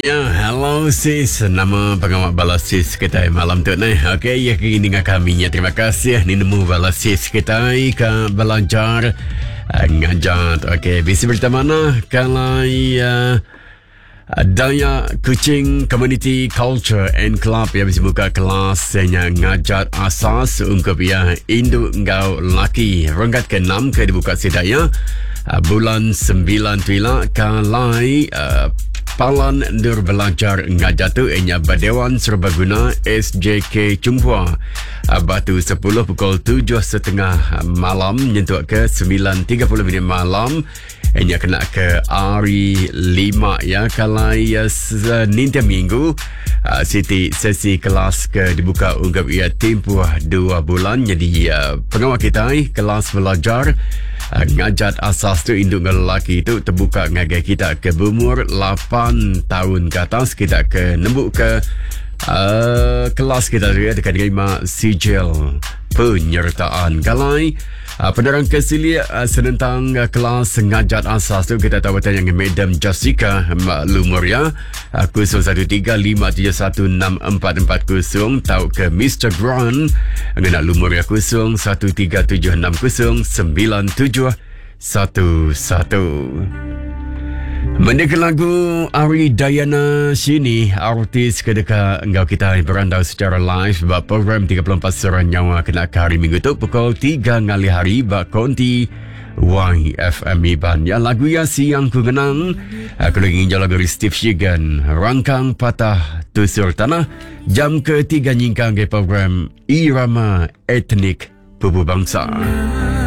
Ya, hello sis. Nama pengamat balas sis kita malam tu ni. Okey, ya kini dengan kami ya. Terima kasih ni nemu balas sis kita ke belajar ngajar. Okey, bisa berita mana kalau Daya Kuching Community Culture and Club yang bisa buka kelas yang ngajar asas untuk ya induk ngau laki. Rangkat ke-6 ke dibuka sedaya bulan 9 tuila kalai Palan Nur belajar ngajar tu enya Badewan Serbaguna SJK Cungpua Batu 10 pukul 7.30 malam nyentuh ke 9.30 malam enya kena ke hari 5 ya kalai nintia minggu Siti sesi kelas ke dibuka untuk ia tempoh 2 bulan jadi pengawal kita kelas belajar ngajar asas tu induk lelaki tu terbuka ngagai kita ke berumur 8 tahun ke atas kita ke nembuk ke kelas kita tu ya dekat terima sijil penyertaan kalai penerang kesili senentang kelas ngajar asas tu kita tahu yang Madam Jessica maklumur ya 0135716440 tahu ke Mr. Grant dengan lumur ya 0137609711. Mendengar lagu Ari Dayana sini artis kedeka engkau kita berandau secara live bak program 34 Seran Nyawa kena ke hari Minggu tu pukul 3 ngali hari bak konti YFM Iban ya lagu ya siang ku kenang aku lagi ingin lagu Steve Shigan Rangkang Patah Tusur Tanah jam ke-3 nyingkang ke program Irama Etnik Pupu Bangsa.